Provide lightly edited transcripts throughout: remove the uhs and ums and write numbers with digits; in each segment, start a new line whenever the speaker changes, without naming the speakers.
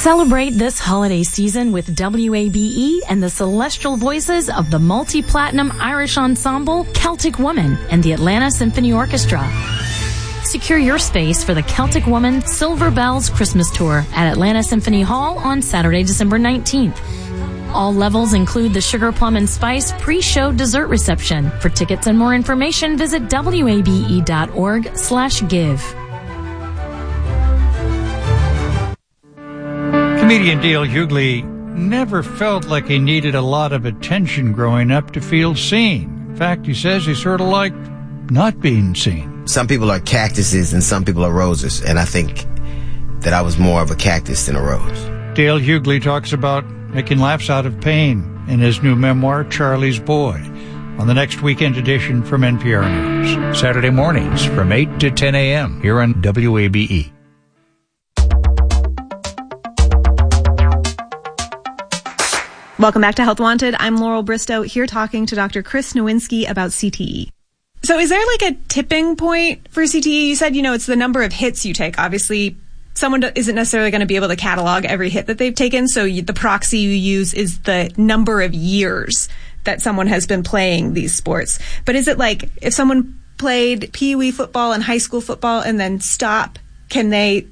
Celebrate this holiday season with WABE and the celestial voices of the multi-platinum Irish ensemble Celtic Woman and the Atlanta Symphony Orchestra. Secure your space for the Celtic Woman Silver Bells Christmas Tour at Atlanta Symphony Hall on Saturday, December 19th. All levels include the Sugar Plum and Spice pre-show dessert reception. For tickets and more information, visit wabe.org/give.
Comedian Dale Hughley never felt like he needed a lot of attention growing up to feel seen. In fact, he says he sort of liked not being seen.
Some people are cactuses and some people are roses, and I think that I was more of a cactus than a rose.
Dale Hughley talks about making laughs out of pain in his new memoir, Charlie's Boy, on the next weekend edition from NPR News. Saturday mornings from 8 to 10 a.m. here on WABE.
Welcome back to Health Wanted. I'm Laurel Bristow, here talking to Dr. Chris Nowinski about CTE. So is there like a tipping point for CTE? You said, it's the number of hits you take. Obviously, someone isn't necessarily going to be able to catalog every hit that they've taken, so the proxy you use is the number of years that someone has been playing these sports. But is it like if someone played pee-wee football and high school football and then stop, can they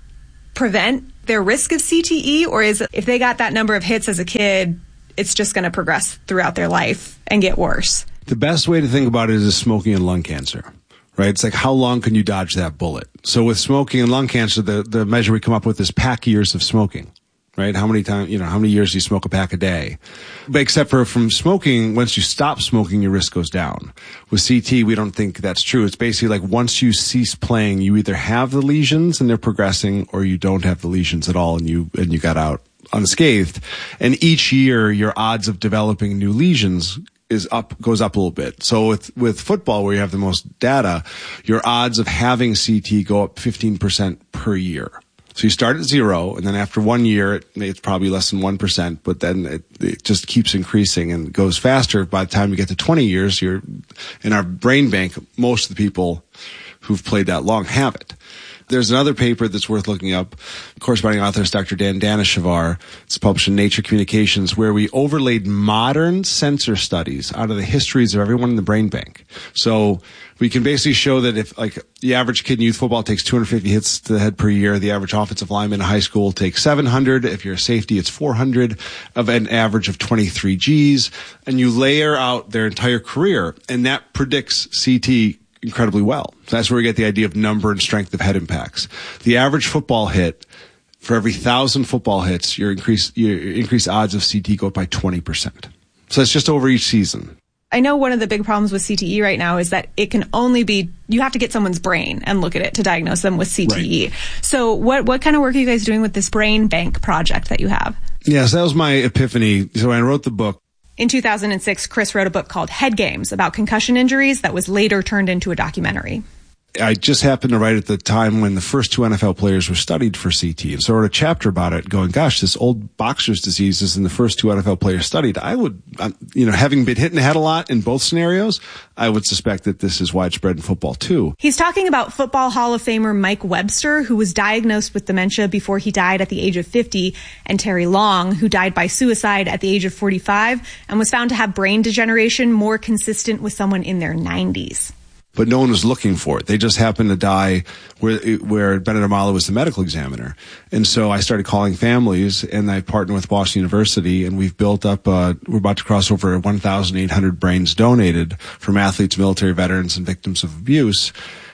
prevent their risk of CTE, or is it if they got that number of hits as a kid, it's just going to progress throughout their life and get worse?
The best way to think about it is smoking and lung cancer, right? It's like, how long can you dodge that bullet? So with smoking and lung cancer, the measure we come up with is pack years of smoking, right? How many times, how many years do you smoke a pack a day? But except for from smoking, once you stop smoking, your risk goes down. With CT, we don't think that's true. It's basically like once you cease playing, you either have the lesions and they're progressing, or you don't have the lesions at all and you got out unscathed. And each year, your odds of developing new lesions goes up a little bit. So with football, where you have the most data, your odds of having CT go up 15% per year. So you start at 0, and then after 1 year, it's probably less than 1%, but then it just keeps increasing and goes faster. By the time you get to 20 years, you're in our brain bank. Most of the people who've played that long have it. There's another paper that's worth looking up. Corresponding author is Dr. Dan Daneshavar. It's published in Nature Communications, where we overlaid modern sensor studies out of the histories of everyone in the brain bank. So we can basically show that if, like, the average kid in youth football takes 250 hits to the head per year, the average offensive lineman in high school takes 700. If you're a safety, it's 400, of an average of 23 Gs. And you layer out their entire career, and that predicts CT incredibly well. So that's where we get the idea of number and strength of head impacts. The average football hit, for every 1,000 football hits, your increased odds of CT go up by 20%. So that's just over each season.
I know one of the big problems with CTE right now is that it can only be, you have to get someone's brain and look at it to diagnose them with CTE. Right. So what kind of work are you guys doing with this brain bank project that you have?
Yes, that was my epiphany. So when I wrote the book,
in 2006, Chris wrote a book called Head Games about concussion injuries that was later turned into a documentary.
I just happened to write at the time when the first 2 NFL players were studied for CT. And so I wrote a chapter about it going, gosh, this old boxer's disease is in the first 2 NFL players studied. I would, having been hit in the head a lot in both scenarios, I would suspect that this is widespread in football too.
He's talking about Football Hall of Famer Mike Webster, who was diagnosed with dementia before he died at the age of 50, and Terry Long, who died by suicide at the age of 45 and was found to have brain degeneration more consistent with someone in their 90s.
But no one was looking for it. They just happened to die where Benedict Amala was the medical examiner. And so I started calling families, and I partnered with Boston University, and we've built up, we're about to cross over 1,800 brains donated from athletes, military veterans, and victims of abuse.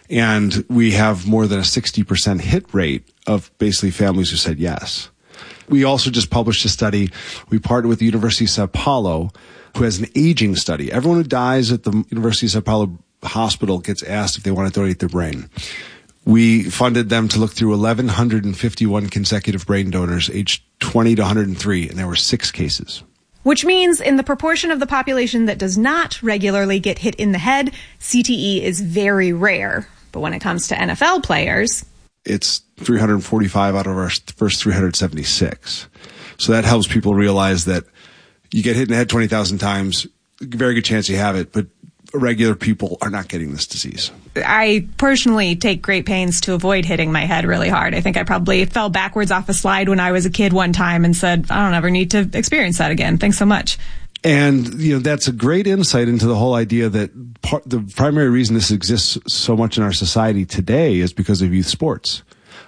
And we have more than a 60% hit rate of basically families who said yes. We also just published a study. We partnered with the University of Sao Paulo, who has an aging study. Everyone who dies at the University of Sao Paulo hospital gets asked if they want to donate their brain. We funded them to look through 1,151 consecutive brain donors aged 20 to 103, and there were 6 cases.
Which means in the proportion of the population that does not regularly get hit in the head, CTE is very rare. But when it comes to NFL players,
it's 345 out of our first 376. So that helps people realize that you get hit in the head 20,000 times, very good chance you have it, but regular people are not getting this disease.
I personally take great pains to avoid hitting my head really hard. I think I probably fell backwards off a slide when I was a kid one time and said, I don't ever need to experience that again. Thanks so much.
And, that's a great insight into the whole idea that the primary reason this exists so much in our society today is because of youth sports.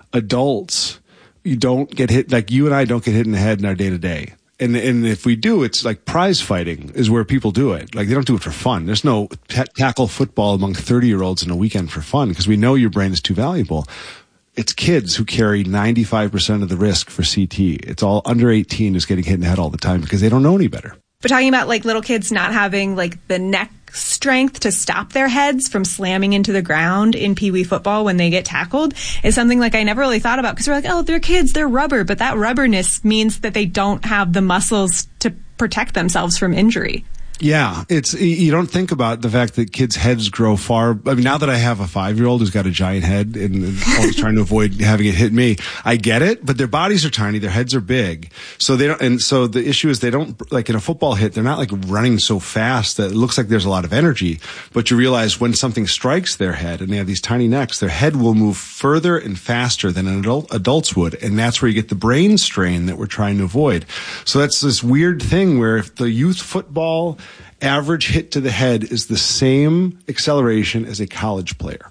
Adults, you don't get hit, like you and I don't get hit in the head in our day to day. And if we do, it's like prize fighting is where people do it. Like they don't do it for fun. There's no tackle football among 30-year-olds in a weekend for fun because we know your brain is too valuable. It's kids who carry 95% of the risk for CT. It's all under 18 is getting hit in the head all the time because they don't know any better.
But talking about like little kids not having like the neck strength to stop their heads from slamming into the ground in Pee Wee football when they get tackled is something like I never really thought about because we're like, oh, they're kids, they're rubber. But that rubberness means that they don't have the muscles to protect themselves from injury.
Yeah, you don't think about the fact that kids' heads grow far. I mean, now that I have a 5-year-old who's got a giant head and always trying to avoid having it hit me, I get it. But their bodies are tiny, their heads are big, so they don't. And so the issue is they don't, like in a football hit, they're not like running so fast that it looks like there's a lot of energy. But you realize when something strikes their head and they have these tiny necks, their head will move further and faster than an adults would, and that's where you get the brain strain that we're trying to avoid. So that's this weird thing where if the youth football average hit to the head is the same acceleration as a college player.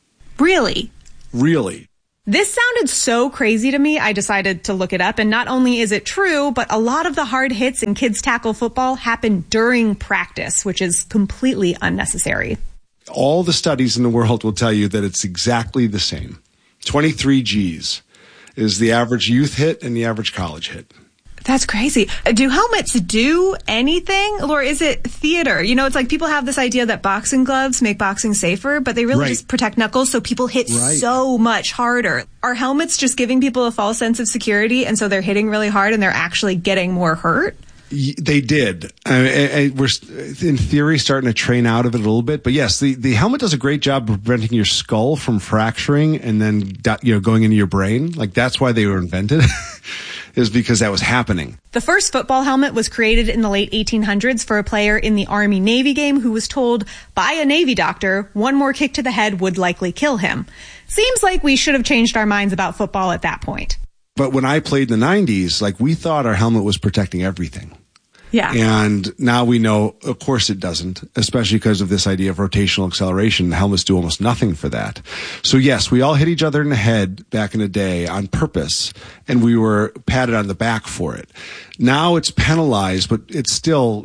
Really?
Really.
This sounded so crazy to me, I decided to look it up. And not only is it true, but a lot of the hard hits in kids tackle football happen during practice, which is completely unnecessary.
All the studies in the world will tell you that it's exactly the same. 23 Gs is the average youth hit and the average college hit.
That's crazy. Do helmets do anything, or is it theater? It's like people have this idea that boxing gloves make boxing safer, but they really just protect knuckles, so people hit so much harder. Are helmets just giving people a false sense of security, and so they're hitting really hard and they're actually getting more hurt?
They did. We're in theory starting to train out of it a little bit, but yes, the helmet does a great job of preventing your skull from fracturing and then going into your brain. Like that's why they were invented. Is because that was happening.
The first football helmet was created in the late 1800s for a player in the Army-Navy game who was told by a Navy doctor one more kick to the head would likely kill him. Seems like we should have changed our minds about football at that point.
But when I played in the 90s, like we thought our helmet was protecting everything.
Yeah.
And now we know, of course it doesn't, especially because of this idea of rotational acceleration. The helmets do almost nothing for that. So yes, we all hit each other in the head back in the day on purpose, and we were patted on the back for it. Now it's penalized, but it's still,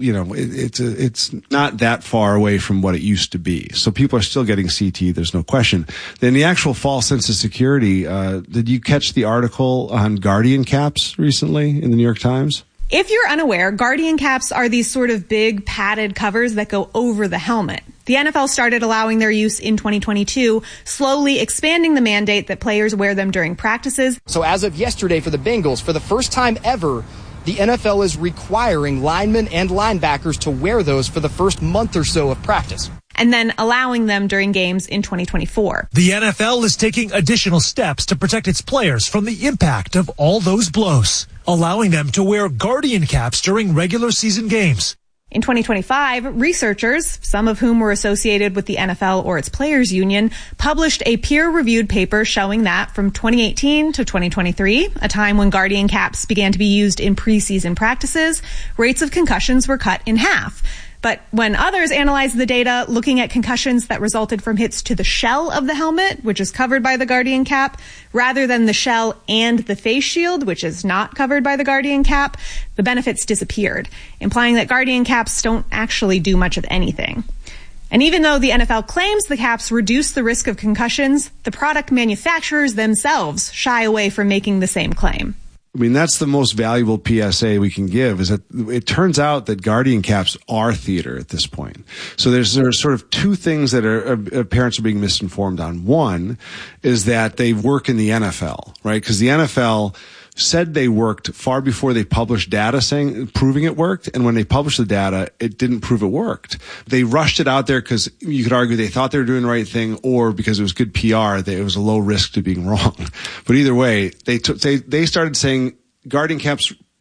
it's not that far away from what it used to be. So people are still getting CT, there's no question. Then the actual false sense of security, did you catch the article on Guardian caps recently in the New York Times?
If you're unaware, Guardian caps are these sort of big padded covers that go over the helmet. The NFL started allowing their use in 2022, slowly expanding the mandate that players wear them during practices.
So as of yesterday for the Bengals, for the first time ever, the NFL is requiring linemen and linebackers to wear those for the first month or so of practice.
And then allowing them during games in 2024.
The NFL is taking additional steps to protect its players from the impact of all those blows, allowing them to wear Guardian caps during regular season games.
In 2025, researchers, some of whom were associated with the NFL or its players union, published a peer-reviewed paper showing that from 2018 to 2023, a time when Guardian caps began to be used in preseason practices, rates of concussions were cut in half. But when others analyzed the data, looking at concussions that resulted from hits to the shell of the helmet, which is covered by the Guardian cap, rather than the shell and the face shield, which is not covered by the Guardian cap, the benefits disappeared, implying that Guardian caps don't actually do much of anything. And even though the NFL claims the caps reduce the risk of concussions, the product manufacturers themselves shy away from making the same claim.
I mean, that's the most valuable PSA we can give, is that it turns out that Guardian caps are theater at this point. So there's sort of two things that parents are being misinformed on. One is that they work in the NFL, right? Because the NFL said they worked far before they published data proving it worked. And when they published the data, it didn't prove it worked. They rushed it out there because you could argue they thought they were doing the right thing, or because it was good PR, that it was a low risk to being wrong. But either way, they started saying Guardian caps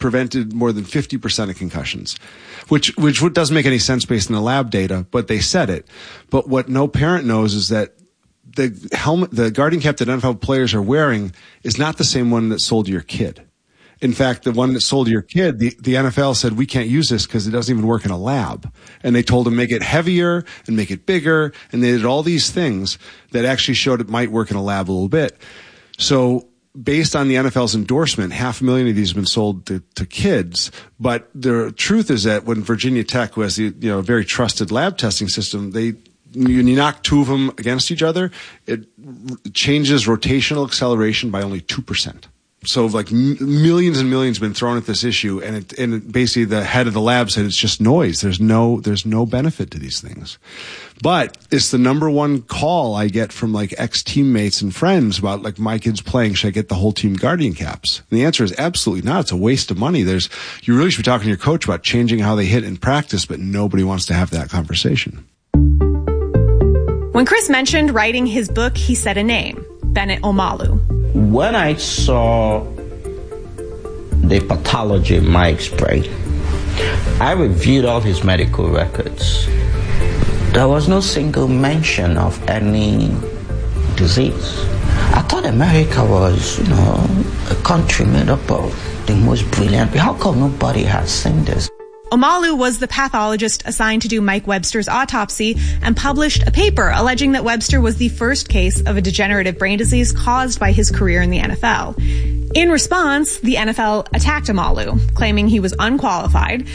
prevented more than 50% of concussions, which doesn't make any sense based on the lab data, but they said it. But what no parent knows is that the helmet, the Guardian cap that NFL players are wearing is not the same one that's sold to your kid. In fact, the one that sold to your kid, the NFL said, we can't use this because it doesn't even work in a lab. And they told them make it heavier and make it bigger. And they did all these things that actually showed it might work in a lab a little bit. So based on the NFL's endorsement, 500,000 of these have been sold to kids. But the truth is that when Virginia Tech, who has the, very trusted lab testing system, you knock two of them against each other, it changes rotational acceleration by only 2%. So like millions and millions have been thrown at this issue, and basically the head of the lab said it's just noise. There's no benefit to these things. But it's the number one call I get from like ex-teammates and friends about like my kids playing, should I get the whole team Guardian caps? And the answer is absolutely not. It's a waste of money. You really should be talking to your coach about changing how they hit in practice, but nobody wants to have that conversation.
When Chris mentioned writing his book, he said a name, Bennet Omalu.
When I saw the pathology in Mike's brain, I reviewed all his medical records. There was no single mention of any disease. I thought America was, a country made up of the most brilliant people. How come nobody has seen this?
Omalu was the pathologist assigned to do Mike Webster's autopsy and published a paper alleging that Webster was the first case of a degenerative brain disease caused by his career in the NFL. In response, the NFL attacked Omalu, claiming he was unqualified